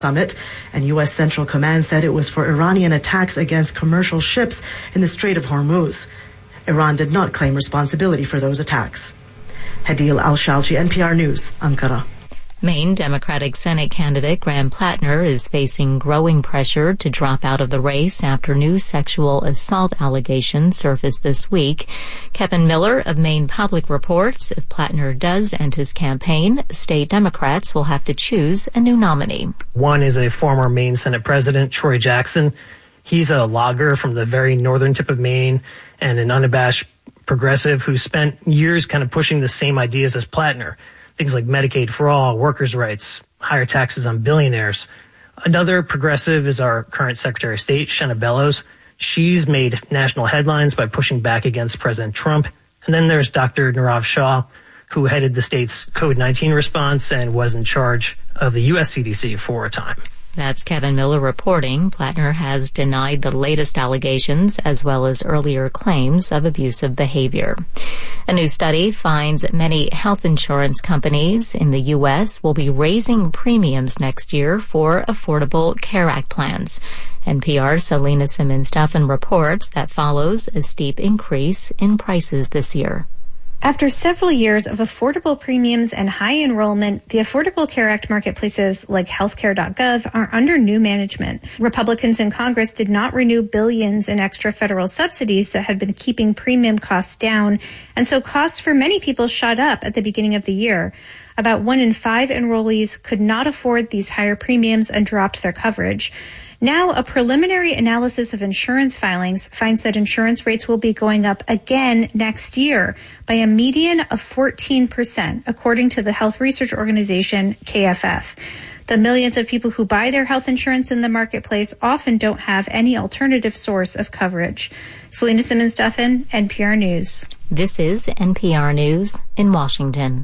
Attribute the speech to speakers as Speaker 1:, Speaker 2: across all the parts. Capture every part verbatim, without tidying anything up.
Speaker 1: summit, and U S Central Command said it was for Iranian attacks against commercial ships in the Strait of Hormuz. Iran did not claim responsibility for those attacks. Hadil Al-Shalchi, N P R News, Ankara.
Speaker 2: Maine Democratic Senate candidate Graham Plattner is facing growing pressure to drop out of the race after new sexual assault allegations surfaced this week. Kevin Miller of Maine Public reports if Plattner does end his campaign, state Democrats will have to choose a new nominee.
Speaker 3: One is a former Maine Senate President, Troy Jackson. He's a logger from the very northern tip of Maine and an unabashed progressive who spent years kind of pushing the same ideas as Plattner. Things like Medicaid for all, workers' rights, higher taxes on billionaires. Another progressive is our current Secretary of State, Shenna Bellows. She's made national headlines by pushing back against President Trump. And then there's Doctor Nirav Shah, who headed the state's COVID nineteen response and was in charge of the U S C D C for a time.
Speaker 2: That's Kevin Miller reporting. Plattner has denied the latest allegations as well as earlier claims of abusive behavior. A new study finds many health insurance companies in the U S will be raising premiums next year for Affordable Care Act plans. N P R's Selena Simmons-Duffin reports that follows a steep increase in prices this year.
Speaker 4: After several years of affordable premiums and high enrollment, the Affordable Care Act marketplaces like healthcare dot gov are under new management. Republicans in Congress did not renew billions in extra federal subsidies that had been keeping premium costs down, and so costs for many people shot up at the beginning of the year. About one in five enrollees could not afford these higher premiums and dropped their coverage. Now, a preliminary analysis of insurance filings finds that insurance rates will be going up again next year by a median of fourteen percent, according to the health research organization K F F. The millions of people who buy their health insurance in the marketplace often don't have any alternative source of coverage. Selena Simmons-Duffin, N P R News.
Speaker 2: This is N P R News in Washington.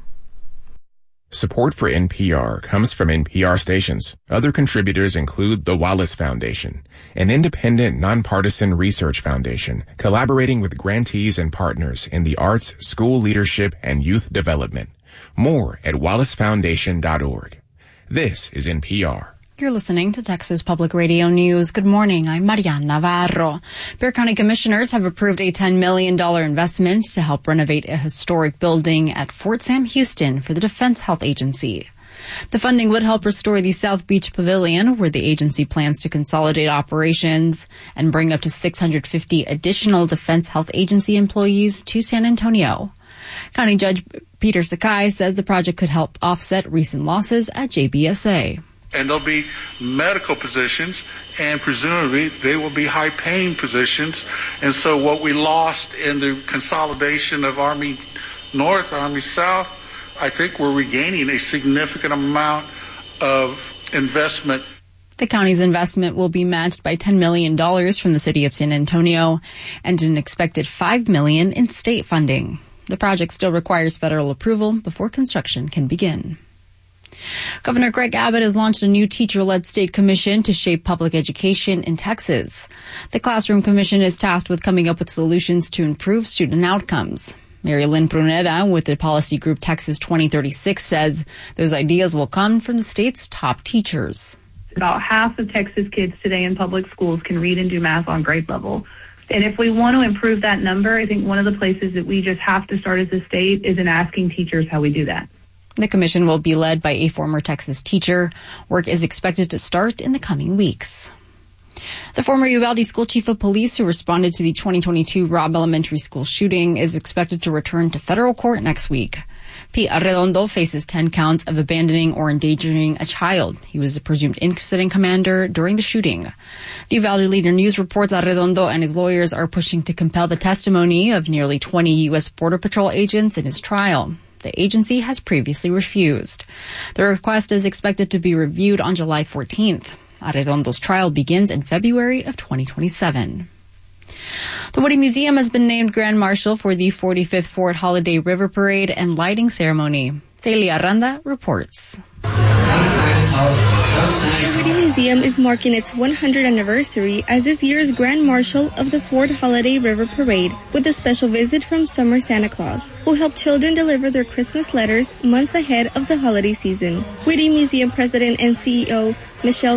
Speaker 5: Support for N P R comes from N P R stations. Other contributors include the Wallace Foundation, an independent, nonpartisan research foundation collaborating with grantees and partners in the arts, school leadership, and youth development. More at wallace foundation dot org. This is N P R.
Speaker 6: You're listening to Texas Public Radio News. Good morning. I'm Mariana Navarro. Bexar County Commissioners have approved a ten million dollars investment to help renovate a historic building at Fort Sam Houston for the Defense Health Agency. The funding would help restore the South Beach Pavilion, where the agency plans to consolidate operations and bring up to six hundred fifty additional Defense Health Agency employees to San Antonio. County Judge Peter Sakai says the project could help offset recent losses at J B S A.
Speaker 7: And there'll be medical positions, and presumably they will be high-paying positions. And so what we lost in the consolidation of Army North, Army South, I think we're regaining a significant amount of investment.
Speaker 6: The county's investment will be matched by ten million dollars from the city of San Antonio and an expected five million dollars in state funding. The project still requires federal approval before construction can begin. Governor Greg Abbott has launched a new teacher-led state commission to shape public education in Texas. The Classroom Commission is tasked with coming up with solutions to improve student outcomes. Mary Lynn Pruneda with the policy group Texas twenty thirty-six says those ideas will come from the state's top teachers.
Speaker 8: About half of Texas kids today in public schools can read and do math on grade level. And if we want to improve that number, I think one of the places that we just have to start as a state is in asking teachers how we do that.
Speaker 6: The commission will be led by a former Texas teacher. Work is expected to start in the coming weeks. The former Uvalde school chief of police who responded to the twenty twenty-two Robb Elementary School shooting is expected to return to federal court next week. Pete Arredondo faces ten counts of abandoning or endangering a child. He was a presumed incident commander during the shooting. The Uvalde Leader News reports Arredondo and his lawyers are pushing to compel the testimony of nearly twenty U S Border Patrol agents in his trial. The agency has previously refused. The request is expected to be reviewed on July fourteenth. Arredondo's trial begins in February of twenty twenty-seven. The Woody Museum has been named Grand Marshal for the forty-fifth Fort Holiday River Parade and Lighting Ceremony. Celia Aranda reports.
Speaker 9: The Woody Museum is marking its one hundredth anniversary as this year's Grand Marshal of the Fort Holiday River Parade, with a special visit from Summer Santa Claus, who helped children deliver their Christmas letters months ahead of the holiday season. Woody Museum President and C E O Michelle